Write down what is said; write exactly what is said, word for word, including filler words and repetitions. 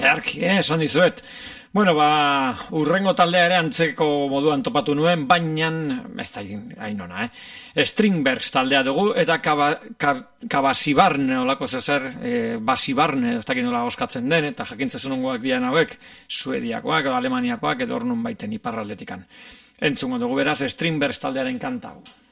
Erki, eh, esan dizuet. Bueno, ba, urrengo taldea ere antzeko moduan topatu nuen, baina, ez da hain ona, eh? Stringbergs taldea dugu, eta Kabasibarne, olako zezer, e, Basibarne, ez dakit nola oskatzen den, eta jakintzazun ongoak dian hauek, Suediakoak, edo Alemaniakoak, edo ornun baiten iparraldetikan. Entzungo dugu beraz, Stringbergs taldearen kanta hau.